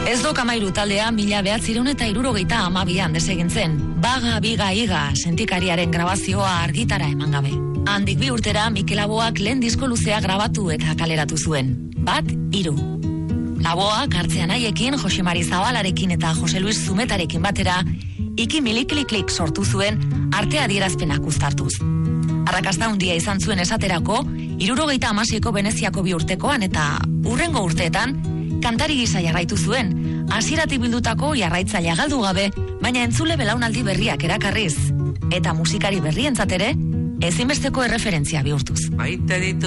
Ez do Kamairu taldea 1972an desegin zen. Baga, biga, iga sentikariaren grabazioa argitara eman gabe. Handik 2 urtera Mikel Laboak lehen disko luzea grabatu eta kaleratu zuen. 1-3. Laboak hartzean haiekin, Jose Mari Zabalarekin eta Jose Luis Zumetarekin batera, Iki Milikliklik sortu zuen arte adierazpenak uztartuz. Arrakasta handia izan zuen esaterako, 76ko Veneziako 2 urtekoan eta hurrengo urteetan, kantari gisa jarraitu zuen, hasieratik bildutako jarraitzailea galdu gabe, baina entzule belaunaldi berriak erakarriz, eta musikari berrientzat ere, ezinbesteko erreferentzia bihurtuz.